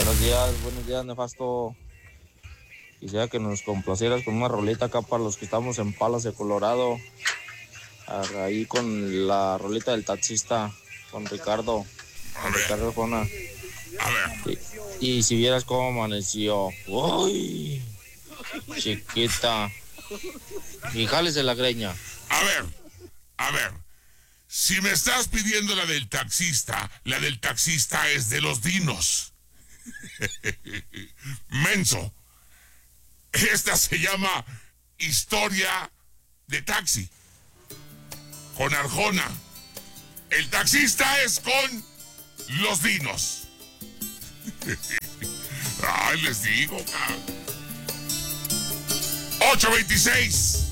buenos días, Nefasto. Quisiera que nos complacieras con una rolita acá para los que estamos en Palas de Colorado. Ahí con la rolita del taxista, con Ricardo Arjona. A ver. Y si vieras cómo amaneció. ¡Uy! Chiquita. Y jálese la greña. A ver. Si me estás pidiendo la del taxista es de los dinos. Menso. Esta se llama Historia de Taxi. Con Arjona. El taxista es con los dinos. Ay, les digo, 8:26.